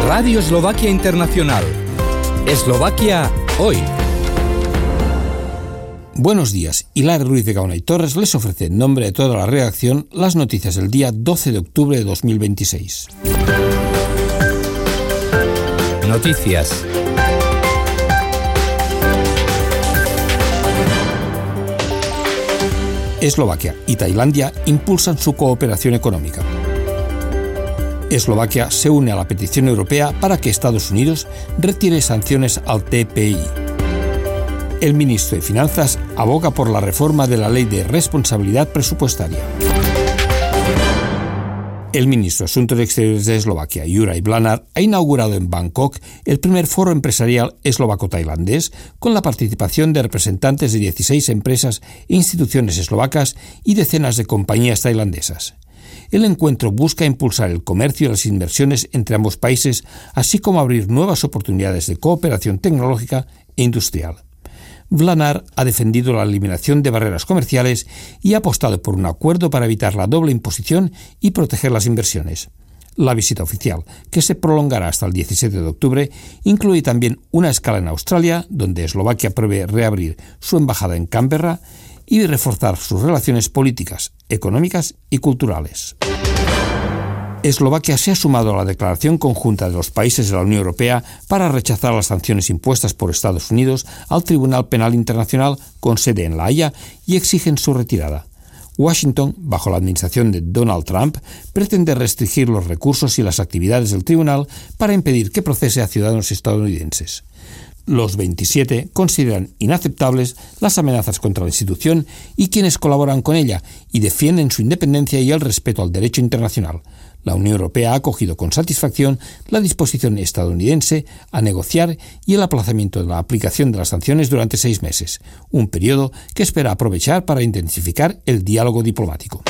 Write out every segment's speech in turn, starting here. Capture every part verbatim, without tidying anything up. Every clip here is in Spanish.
Radio Eslovaquia Internacional. Eslovaquia hoy. Buenos días. Hilar Ruiz de Gaona y Torres les ofrece en nombre de toda la redacción las noticias del día doce de octubre de dos mil veintiséis. Noticias. Eslovaquia y Tailandia impulsan su cooperación económica. Eslovaquia se une a la petición europea para que Estados Unidos retire sanciones al T P I. El ministro de Finanzas aboga por la reforma de la Ley de Responsabilidad Presupuestaria. El ministro de Asuntos Exteriores de Eslovaquia, Juraj Blanár, ha inaugurado en Bangkok el primer foro empresarial eslovaco-tailandés con la participación de representantes de dieciséis empresas e instituciones eslovacas y decenas de compañías tailandesas. El encuentro busca impulsar el comercio y las inversiones entre ambos países, así como abrir nuevas oportunidades de cooperación tecnológica e industrial. Blanár ha defendido la eliminación de barreras comerciales y ha apostado por un acuerdo para evitar la doble imposición y proteger las inversiones. La visita oficial, que se prolongará hasta el diecisiete de octubre, incluye también una escala en Australia, donde Eslovaquia prevé reabrir su embajada en Canberra y reforzar sus relaciones políticas, económicas y culturales. Eslovaquia se ha sumado a la declaración conjunta de los países de la Unión Europea para rechazar las sanciones impuestas por Estados Unidos al Tribunal Penal Internacional con sede en La Haya y exigen su retirada. Washington, bajo la administración de Donald Trump, pretende restringir los recursos y las actividades del tribunal para impedir que procese a ciudadanos estadounidenses. Los veintisiete consideran inaceptables las amenazas contra la institución y quienes colaboran con ella y defienden su independencia y el respeto al derecho internacional. La Unión Europea ha acogido con satisfacción la disposición estadounidense a negociar y el aplazamiento de la aplicación de las sanciones durante seis meses, un periodo que espera aprovechar para intensificar el diálogo diplomático.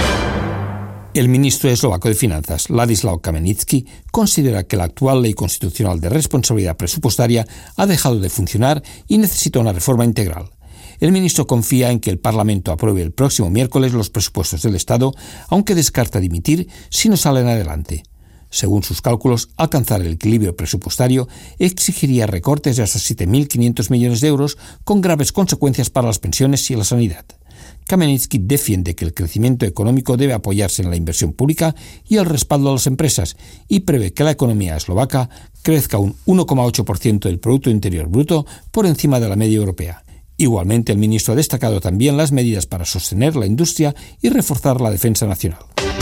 El ministro eslovaco de Finanzas, Ladislav Kamenický, considera que la actual ley constitucional de responsabilidad presupuestaria ha dejado de funcionar y necesita una reforma integral. El ministro confía en que el Parlamento apruebe el próximo miércoles los presupuestos del Estado, aunque descarta dimitir si no salen adelante. Según sus cálculos, alcanzar el equilibrio presupuestario exigiría recortes de hasta siete mil quinientos millones de euros, con graves consecuencias para las pensiones y la sanidad. Kamenický defiende que el crecimiento económico debe apoyarse en la inversión pública y el respaldo a las empresas y prevé que la economía eslovaca crezca un uno coma ocho por ciento del Producto Interior Bruto por encima de la media europea. Igualmente, el ministro ha destacado también las medidas para sostener la industria y reforzar la defensa nacional.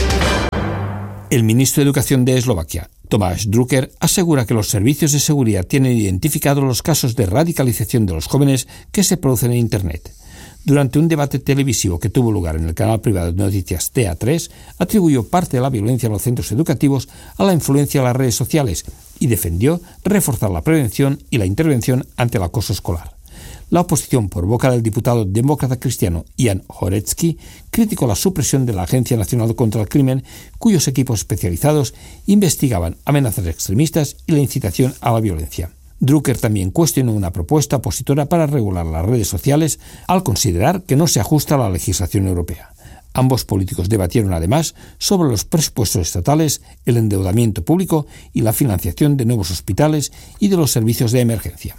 El ministro de Educación de Eslovaquia, Tomáš Drucker, asegura que los servicios de seguridad tienen identificados los casos de radicalización de los jóvenes que se producen en Internet. Durante un debate televisivo que tuvo lugar en el canal privado de noticias T A tres, atribuyó parte de la violencia en los centros educativos a la influencia de las redes sociales y defendió reforzar la prevención y la intervención ante el acoso escolar. La oposición, por boca del diputado demócrata cristiano Jan Horecki, criticó la supresión de la Agencia Nacional contra el Crimen, cuyos equipos especializados investigaban amenazas extremistas y la incitación a la violencia. Drucker también cuestionó una propuesta opositora para regular las redes sociales al considerar que no se ajusta a la legislación europea. Ambos políticos debatieron además sobre los presupuestos estatales, el endeudamiento público y la financiación de nuevos hospitales y de los servicios de emergencia.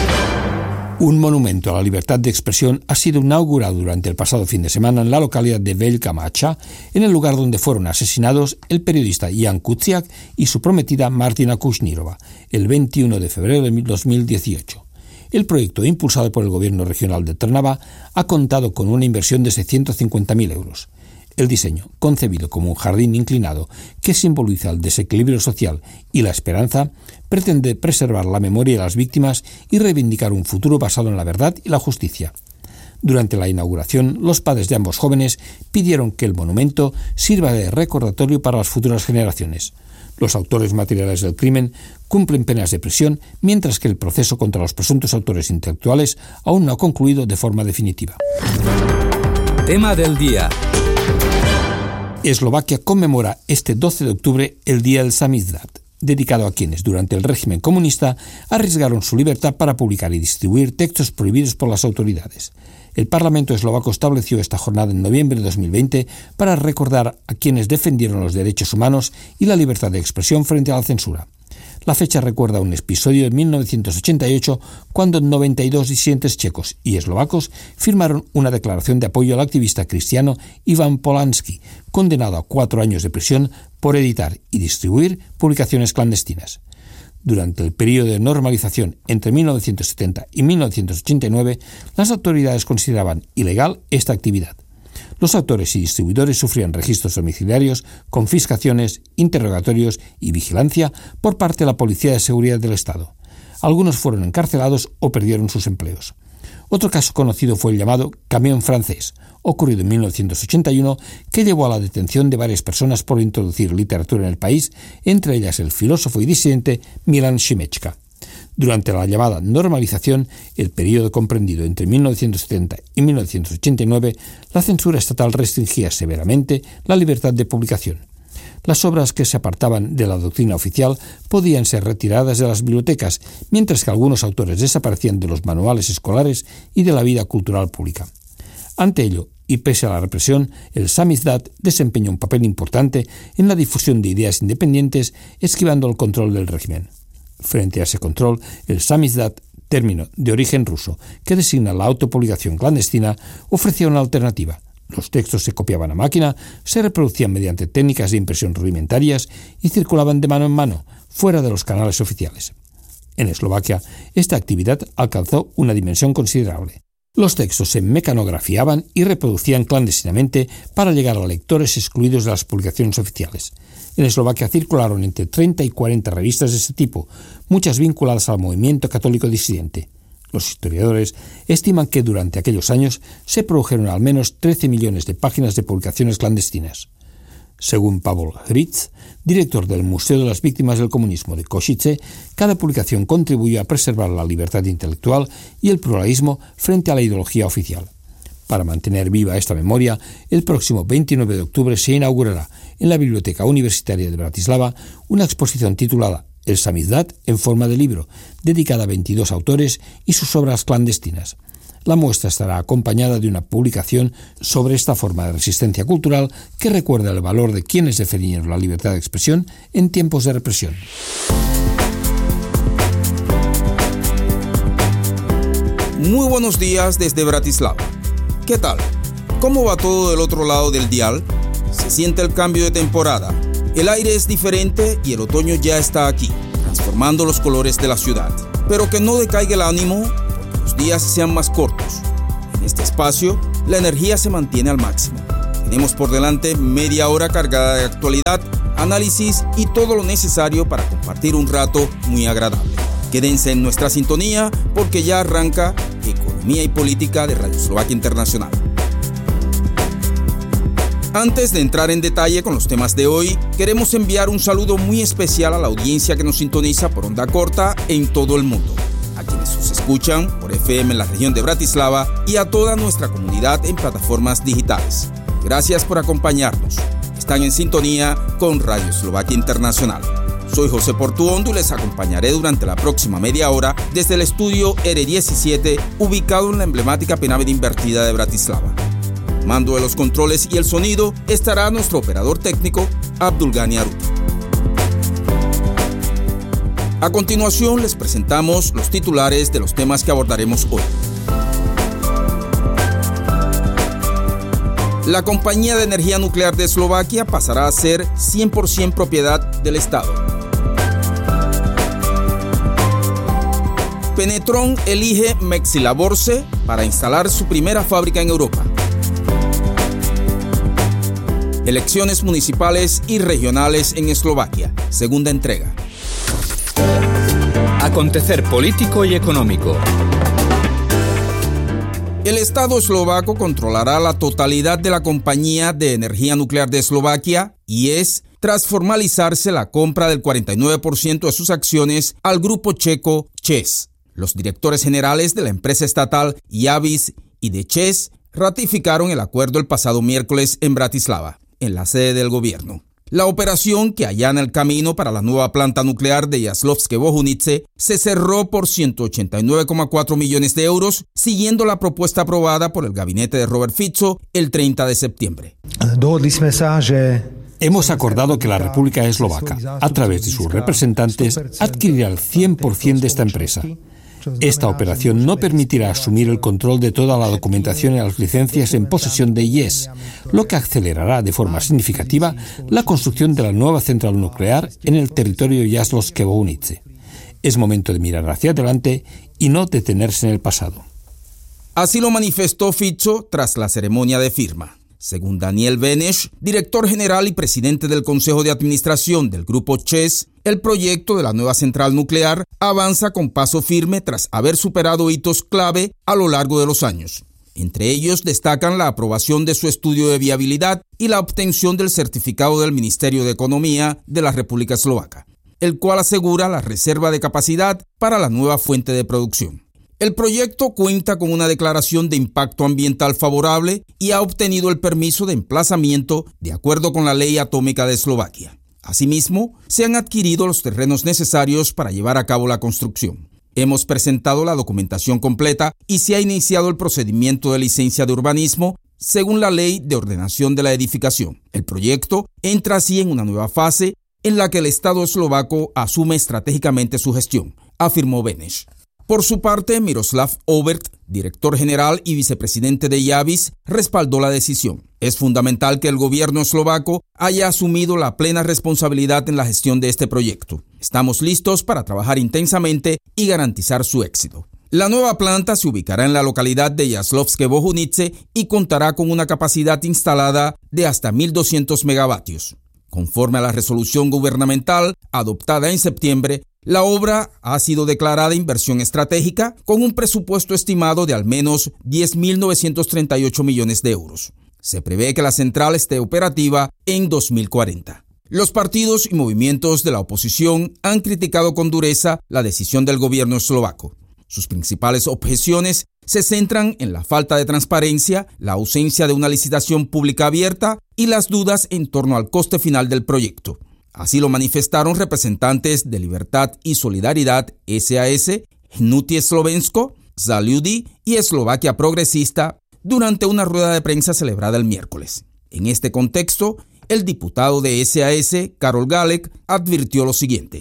Un monumento a la libertad de expresión ha sido inaugurado durante el pasado fin de semana en la localidad de Velká Mača, en el lugar donde fueron asesinados el periodista Jan Kuciak y su prometida Martina Kušnírova, el veintiuno de febrero de dos mil dieciocho. El proyecto, impulsado por el gobierno regional de Trnava, ha contado con una inversión de seiscientos cincuenta mil euros. El diseño, concebido como un jardín inclinado que simboliza el desequilibrio social y la esperanza, pretende preservar la memoria de las víctimas y reivindicar un futuro basado en la verdad y la justicia. Durante la inauguración, los padres de ambos jóvenes pidieron que el monumento sirva de recordatorio para las futuras generaciones. Los autores materiales del crimen cumplen penas de prisión, mientras que el proceso contra los presuntos autores intelectuales aún no ha concluido de forma definitiva. Tema del día. Eslovaquia conmemora este doce de octubre el Día del Samizdat, dedicado a quienes durante el régimen comunista arriesgaron su libertad para publicar y distribuir textos prohibidos por las autoridades. El Parlamento eslovaco estableció esta jornada en noviembre de dos mil veinte para recordar a quienes defendieron los derechos humanos y la libertad de expresión frente a la censura. La fecha recuerda un episodio de mil novecientos ochenta y ocho cuando noventa y dos disidentes checos y eslovacos firmaron una declaración de apoyo al activista cristiano Ivan Polanski, condenado a cuatro años de prisión por editar y distribuir publicaciones clandestinas. Durante el periodo de normalización entre mil novecientos setenta y mil novecientos ochenta y nueve, las autoridades consideraban ilegal esta actividad. Los autores y distribuidores sufrían registros domiciliarios, confiscaciones, interrogatorios y vigilancia por parte de la Policía de Seguridad del Estado. Algunos fueron encarcelados o perdieron sus empleos. Otro caso conocido fue el llamado camión francés, ocurrido en mil novecientos ochenta y uno, que llevó a la detención de varias personas por introducir literatura en el país, entre ellas el filósofo y disidente Milan Šimečka. Durante la llamada normalización, el periodo comprendido entre mil novecientos setenta y mil novecientos ochenta y nueve, la censura estatal restringía severamente la libertad de publicación. Las obras que se apartaban de la doctrina oficial podían ser retiradas de las bibliotecas, mientras que algunos autores desaparecían de los manuales escolares y de la vida cultural pública. Ante ello, y pese a la represión, el samizdat desempeñó un papel importante en la difusión de ideas independientes, esquivando el control del régimen. Frente a ese control, el samizdat, término de origen ruso que designa la autopublicación clandestina, ofrecía una alternativa. Los textos se copiaban a máquina, se reproducían mediante técnicas de impresión rudimentarias y circulaban de mano en mano, fuera de los canales oficiales. En Eslovaquia, esta actividad alcanzó una dimensión considerable. Los textos se mecanografiaban y reproducían clandestinamente para llegar a lectores excluidos de las publicaciones oficiales. En Eslovaquia circularon entre treinta y cuarenta revistas de este tipo, muchas vinculadas al movimiento católico disidente. Los historiadores estiman que durante aquellos años se produjeron al menos trece millones de páginas de publicaciones clandestinas. Según Pavel Hryc, director del Museo de las Víctimas del Comunismo de Košice, cada publicación contribuyó a preservar la libertad intelectual y el pluralismo frente a la ideología oficial. Para mantener viva esta memoria, el próximo veintinueve de octubre se inaugurará en la Biblioteca Universitaria de Bratislava una exposición titulada El samizdat en forma de libro, dedicada a veintidós autores y sus obras clandestinas. La muestra estará acompañada de una publicación sobre esta forma de resistencia cultural que recuerda el valor de quienes defendieron la libertad de expresión en tiempos de represión. Muy buenos días desde Bratislava. ¿Qué tal? ¿Cómo va todo del otro lado del dial? Se siente el cambio de temporada. El aire es diferente y el otoño ya está aquí, transformando los colores de la ciudad. Pero que no decaiga el ánimo, porque los días sean más cortos. En este espacio, la energía se mantiene al máximo. Tenemos por delante media hora cargada de actualidad, análisis y todo lo necesario para compartir un rato muy agradable. Quédense en nuestra sintonía porque ya arranca Economía y Política de Radio Eslovaquia Internacional. Antes de entrar en detalle con los temas de hoy, queremos enviar un saludo muy especial a la audiencia que nos sintoniza por onda corta en todo el mundo, a quienes nos escuchan por F M en la región de Bratislava y a toda nuestra comunidad en plataformas digitales. Gracias por acompañarnos. Están en sintonía con Radio Eslovaquia Internacional. Soy José Portuondo y les acompañaré durante la próxima media hora desde el estudio R diecisiete, ubicado en la emblemática Penáveda Invertida de Bratislava. Mando de los controles y el sonido estará nuestro operador técnico, Abdulgani Aruti. A continuación les presentamos los titulares de los temas que abordaremos hoy. La compañía de energía nuclear de Eslovaquia pasará a ser cien por ciento propiedad del Estado. Penetron elige Mexilaborce para instalar su primera fábrica en Europa. Elecciones municipales y regionales en Eslovaquia, segunda entrega. Acontecer político y económico. El Estado eslovaco controlará la totalidad de la compañía de energía nuclear de Eslovaquia y es tras formalizarse la compra del cuarenta y nueve por ciento de sus acciones al grupo checo ČEZ. Los directores generales de la empresa estatal Javis y de ČEZ ratificaron el acuerdo el pasado miércoles en Bratislava, en la sede del gobierno. La operación, que allana el camino para la nueva planta nuclear de Jaslovské Bohunice, se cerró por ciento ochenta y nueve coma cuatro millones de euros, siguiendo la propuesta aprobada por el gabinete de Robert Fico el treinta de septiembre. Dohodli sme sa, že Hemos acordado que la República Eslovaca, a través de sus representantes, adquirirá el cien por ciento de esta empresa. Esta operación no permitirá asumir el control de toda la documentación y las licencias en posesión de I E S, lo que acelerará de forma significativa la construcción de la nueva central nuclear en el territorio Jaslovské-Bohunice. Es momento de mirar hacia adelante y no detenerse en el pasado. Así lo manifestó Fico tras la ceremonia de firma. Según Daniel Beneš, director general y presidente del Consejo de Administración del Grupo ČEZ, el proyecto de la nueva central nuclear avanza con paso firme tras haber superado hitos clave a lo largo de los años. Entre ellos destacan la aprobación de su estudio de viabilidad y la obtención del certificado del Ministerio de Economía de la República Eslovaca, el cual asegura la reserva de capacidad para la nueva fuente de producción. El proyecto cuenta con una declaración de impacto ambiental favorable y ha obtenido el permiso de emplazamiento de acuerdo con la ley atómica de Eslovaquia. Asimismo, se han adquirido los terrenos necesarios para llevar a cabo la construcción. Hemos presentado la documentación completa y se ha iniciado el procedimiento de licencia de urbanismo según la ley de ordenación de la edificación. El proyecto entra así en una nueva fase en la que el Estado eslovaco asume estratégicamente su gestión, afirmó Beneš. Por su parte, Miroslav Obert, director general y vicepresidente de Javis, respaldó la decisión. Es fundamental que el gobierno eslovaco haya asumido la plena responsabilidad en la gestión de este proyecto. Estamos listos para trabajar intensamente y garantizar su éxito. La nueva planta se ubicará en la localidad de Jaslovské-Bohunice y contará con una capacidad instalada de hasta mil doscientos megavatios. Conforme a la resolución gubernamental adoptada en septiembre, la obra ha sido declarada inversión estratégica con un presupuesto estimado de al menos diez mil novecientos treinta y ocho millones de euros. Se prevé que la central esté operativa en dos mil cuarenta. Los partidos y movimientos de la oposición han criticado con dureza la decisión del gobierno eslovaco. Sus principales objeciones se centran en la falta de transparencia, la ausencia de una licitación pública abierta y las dudas en torno al coste final del proyecto. Así lo manifestaron representantes de Libertad y Solidaridad S A S, Hnutie Slovensko, Za ľudí y Eslovaquia Progresista durante una rueda de prensa celebrada el miércoles. En este contexto, el diputado de S A S, Karol Galek, advirtió lo siguiente.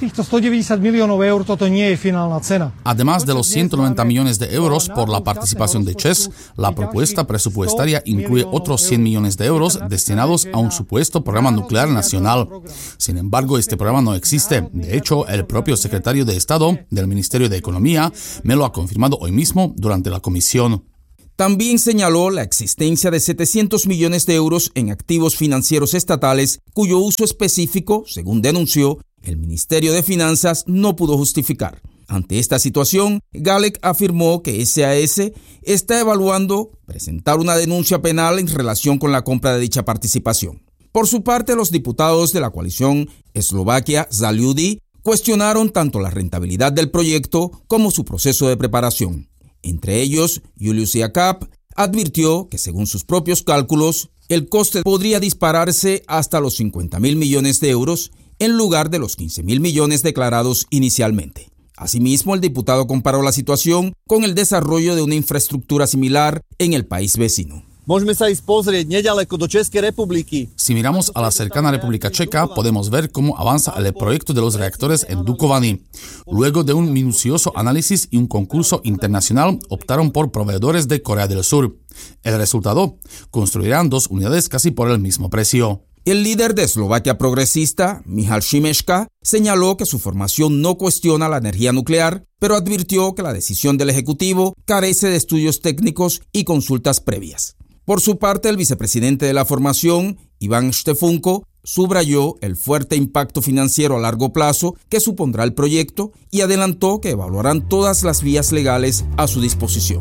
Además de los ciento noventa millones de euros por la participación de ČEZ, la propuesta presupuestaria incluye otros cien millones de euros destinados a un supuesto programa nuclear nacional. Sin embargo, este programa no existe. De hecho, el propio secretario de Estado del Ministerio de Economía me lo ha confirmado hoy mismo durante la comisión. También señaló la existencia de setecientos millones de euros en activos financieros estatales cuyo uso específico, según denunció, el Ministerio de Finanzas no pudo justificar. Ante esta situación, Galek afirmó que S A S está evaluando presentar una denuncia penal en relación con la compra de dicha participación. Por su parte, los diputados de la coalición Eslovaquia Za ľudí cuestionaron tanto la rentabilidad del proyecto como su proceso de preparación. Entre ellos, Julius Jakab advirtió que según sus propios cálculos, el coste podría dispararse hasta los cincuenta mil millones de euros en lugar de los quince mil millones declarados inicialmente. Asimismo, el diputado comparó la situación con el desarrollo de una infraestructura similar en el país vecino. Si miramos a la cercana República Checa, podemos ver cómo avanza el proyecto de los reactores en Dukovany. Luego de un minucioso análisis y un concurso internacional, optaron por proveedores de Corea del Sur. El resultado, construirán dos unidades casi por el mismo precio. El líder de Eslovaquia Progresista, Michal Šimečka, señaló que su formación no cuestiona la energía nuclear, pero advirtió que la decisión del Ejecutivo carece de estudios técnicos y consultas previas. Por su parte, el vicepresidente de la formación, Iván Štefunko, subrayó el fuerte impacto financiero a largo plazo que supondrá el proyecto y adelantó que evaluarán todas las vías legales a su disposición.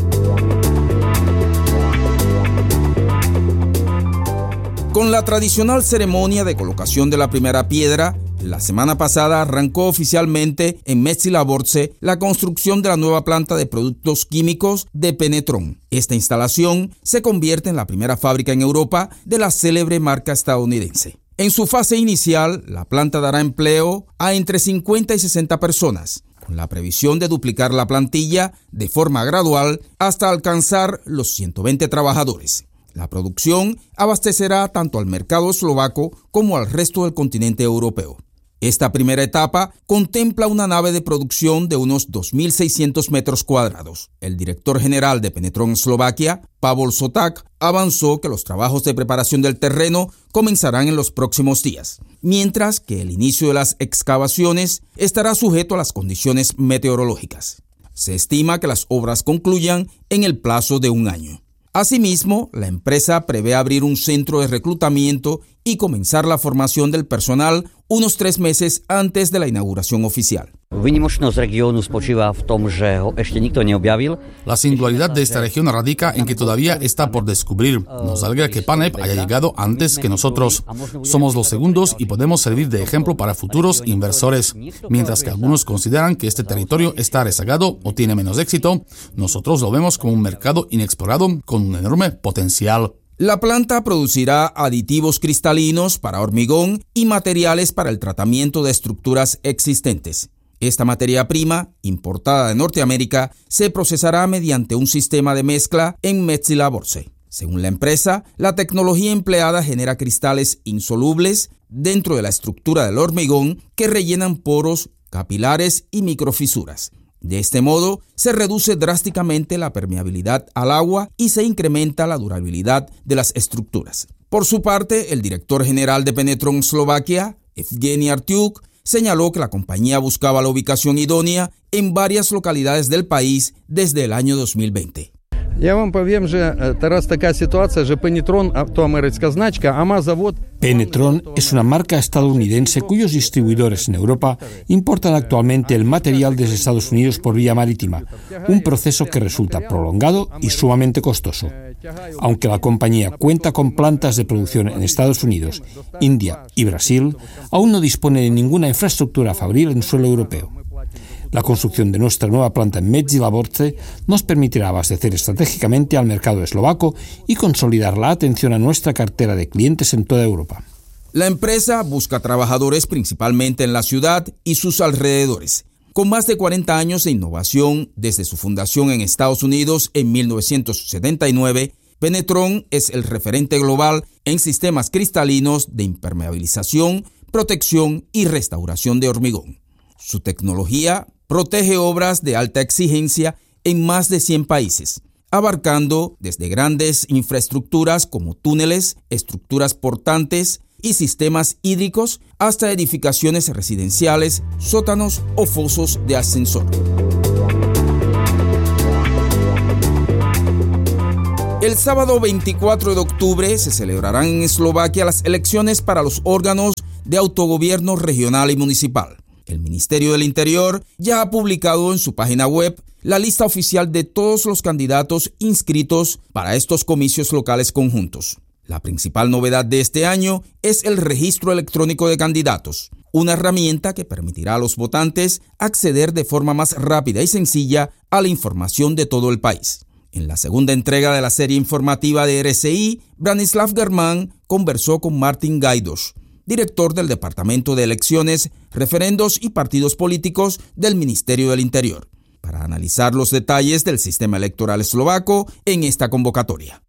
Con la tradicional ceremonia de colocación de la primera piedra, la semana pasada arrancó oficialmente en Metzylaborce la construcción de la nueva planta de productos químicos de Penetron. Esta instalación se convierte en la primera fábrica en Europa de la célebre marca estadounidense. En su fase inicial, la planta dará empleo a entre cincuenta y sesenta personas, con la previsión de duplicar la plantilla de forma gradual hasta alcanzar los ciento veinte trabajadores. La producción abastecerá tanto al mercado eslovaco como al resto del continente europeo. Esta primera etapa contempla una nave de producción de unos dos mil seiscientos metros cuadrados. El director general de Penetron Eslovaquia, Pavol Soták, avanzó que los trabajos de preparación del terreno comenzarán en los próximos días, mientras que el inicio de las excavaciones estará sujeto a las condiciones meteorológicas. Se estima que las obras concluyan en el plazo de un año. Asimismo, la empresa prevé abrir un centro de reclutamiento y comenzar la formación del personal unos tres meses antes de la inauguración oficial. La singularidad de esta región radica en que todavía está por descubrir. Nos alegra que Paneb haya llegado antes que nosotros. Somos los segundos y podemos servir de ejemplo para futuros inversores. Mientras que algunos consideran que este territorio está rezagado o tiene menos éxito, nosotros lo vemos como un mercado inexplorado con un enorme potencial. La planta producirá aditivos cristalinos para hormigón y materiales para el tratamiento de estructuras existentes. Esta materia prima, importada de Norteamérica, se procesará mediante un sistema de mezcla en Metzylaborce. Según la empresa, la tecnología empleada genera cristales insolubles dentro de la estructura del hormigón que rellenan poros, capilares y microfisuras. De este modo, se reduce drásticamente la permeabilidad al agua y se incrementa la durabilidad de las estructuras. Por su parte, el director general de Penetron Eslovaquia, Evgeny Artyuk, señaló que la compañía buscaba la ubicación idónea en varias localidades del país desde el año dos mil veinte. Penetron es una marca estadounidense cuyos distribuidores en Europa importan actualmente el material desde Estados Unidos por vía marítima, un proceso que resulta prolongado y sumamente costoso. Aunque la compañía cuenta con plantas de producción en Estados Unidos, India y Brasil, aún no dispone de ninguna infraestructura fabril en suelo europeo. La construcción de nuestra nueva planta en Metzylaborce nos permitirá abastecer estratégicamente al mercado eslovaco y consolidar la atención a nuestra cartera de clientes en toda Europa. La empresa busca trabajadores principalmente en la ciudad y sus alrededores. Con más de cuarenta años de innovación desde su fundación en Estados Unidos en mil novecientos setenta y nueve, Penetron es el referente global en sistemas cristalinos de impermeabilización, protección y restauración de hormigón. Su tecnología protege obras de alta exigencia en más de cien países, abarcando desde grandes infraestructuras como túneles, estructuras portantes y sistemas hídricos hasta edificaciones residenciales, sótanos o fosos de ascensor. El sábado veinticuatro de octubre se celebrarán en Eslovaquia las elecciones para los órganos de autogobierno regional y municipal. El Ministerio del Interior ya ha publicado en su página web la lista oficial de todos los candidatos inscritos para estos comicios locales conjuntos. La principal novedad de este año es el registro electrónico de candidatos, una herramienta que permitirá a los votantes acceder de forma más rápida y sencilla a la información de todo el país. En la segunda entrega de la serie informativa de R C I, Branislav Germán conversó con Martin Gajdoš, director del Departamento de Elecciones, Referendos y Partidos Políticos del Ministerio del Interior, para analizar los detalles del sistema electoral eslovaco en esta convocatoria.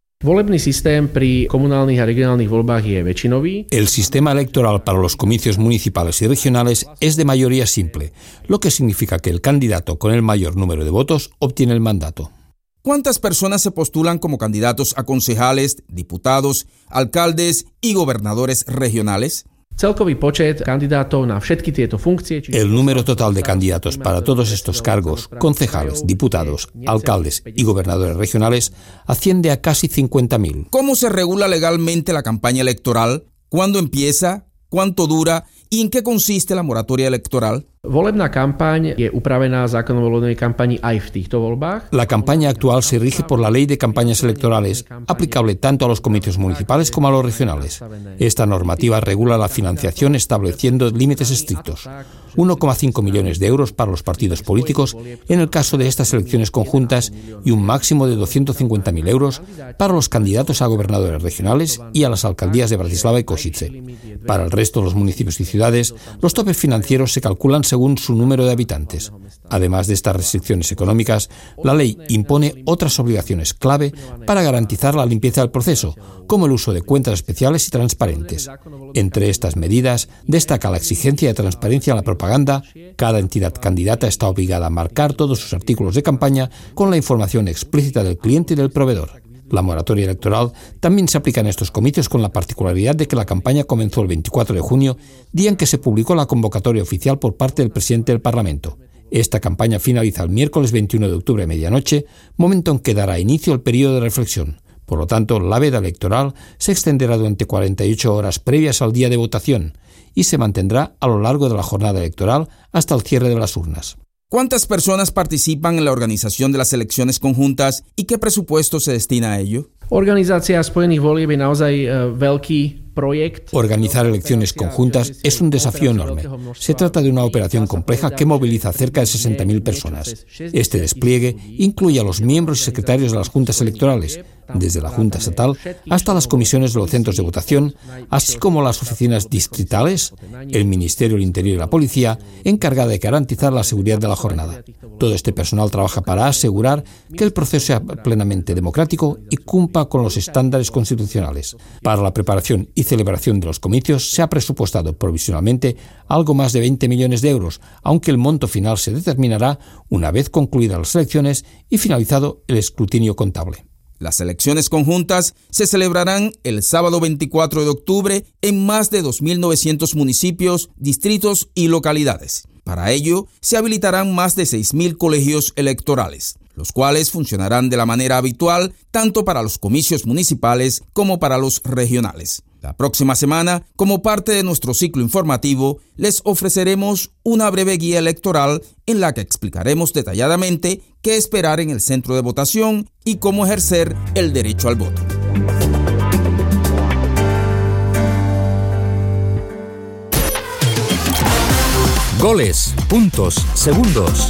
El sistema electoral para los comicios municipales y regionales es de mayoría simple, lo que significa que el candidato con el mayor número de votos obtiene el mandato. ¿Cuántas personas se postulan como candidatos a concejales, diputados, alcaldes y gobernadores regionales? El número total de candidatos para todos estos cargos, concejales, diputados, alcaldes y gobernadores regionales, asciende a casi cincuenta mil. ¿Cómo se regula legalmente la campaña electoral? ¿Cuándo empieza? ¿Cuánto dura? ¿Y en qué consiste la moratoria electoral? La campaña actual se rige por la Ley de Campañas Electorales, aplicable tanto a los comicios municipales como a los regionales. Esta normativa regula la financiación estableciendo límites estrictos. uno coma cinco millones de euros para los partidos políticos en el caso de estas elecciones conjuntas y un máximo de doscientos cincuenta mil euros para los candidatos a gobernadores regionales y a las alcaldías de Bratislava y Košice. Para el resto de los municipios y ciudades ciudades, los topes financieros se calculan según su número de habitantes. Además de estas restricciones económicas, la ley impone otras obligaciones clave para garantizar la limpieza del proceso, como el uso de cuentas especiales y transparentes. Entre estas medidas, destaca la exigencia de transparencia en la propaganda. Cada entidad candidata está obligada a marcar todos sus artículos de campaña con la información explícita del cliente y del proveedor. La moratoria electoral también se aplica en estos comicios con la particularidad de que la campaña comenzó el veinticuatro de junio, día en que se publicó la convocatoria oficial por parte del presidente del Parlamento. Esta campaña finaliza el miércoles veintiuno de octubre a medianoche, momento en que dará inicio el periodo de reflexión. Por lo tanto, la veda electoral se extenderá durante cuarenta y ocho horas previas al día de votación y se mantendrá a lo largo de la jornada electoral hasta el cierre de las urnas. ¿Cuántas personas participan en la organización de las elecciones conjuntas y qué presupuesto se destina a ello? Organizácia spojených volieb je naozaj veľký projekt. Organizar elecciones conjuntas es un desafío enorme. Se trata de una operación compleja que moviliza cerca de sesenta mil personas. Este despliegue incluye a los miembros y secretarios de las juntas electorales, desde la Junta Estatal hasta las comisiones de los centros de votación, así como las oficinas distritales, el Ministerio del Interior y la Policía, encargada de garantizar la seguridad de la jornada. Todo este personal trabaja para asegurar que el proceso sea plenamente democrático y cumpla con los estándares constitucionales. Para la preparación y celebración de los comicios se ha presupuestado provisionalmente algo más de veinte millones de euros, aunque el monto final se determinará una vez concluidas las elecciones y finalizado el escrutinio contable. Las elecciones conjuntas se celebrarán el sábado veinticuatro de octubre en más de dos mil novecientos municipios, distritos y localidades. Para ello, se habilitarán más de seis mil colegios electorales, los cuales funcionarán de la manera habitual tanto para los comicios municipales como para los regionales. La próxima semana, como parte de nuestro ciclo informativo, les ofreceremos una breve guía electoral en la que explicaremos detalladamente qué esperar en el centro de votación y cómo ejercer el derecho al voto. Goles, puntos, segundos.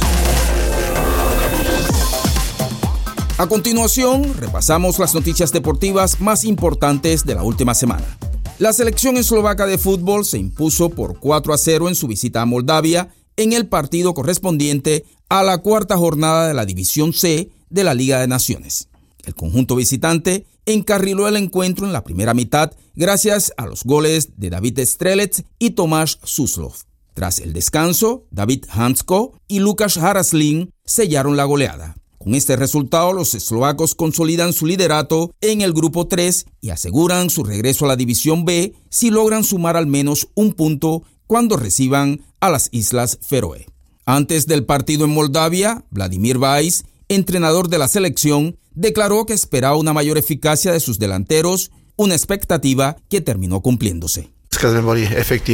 A continuación, repasamos las noticias deportivas más importantes de la última semana. La selección eslovaca de fútbol se impuso por cuatro a cero en su visita a Moldavia en el partido correspondiente a la cuarta jornada de la División C de la Liga de Naciones. El conjunto visitante encarriló el encuentro en la primera mitad gracias a los goles de David Strelec y Tomáš Suslov. Tras el descanso, David Hansko y Lukáš Haraslín sellaron la goleada. Con este resultado, los eslovacos consolidan su liderato en el grupo tres y aseguran su regreso a la División B si logran sumar al menos un punto cuando reciban a las Islas Feroe. Antes del partido en Moldavia, Vladimír Weiss, entrenador de la selección, declaró que esperaba una mayor eficacia de sus delanteros, una expectativa que terminó cumpliéndose.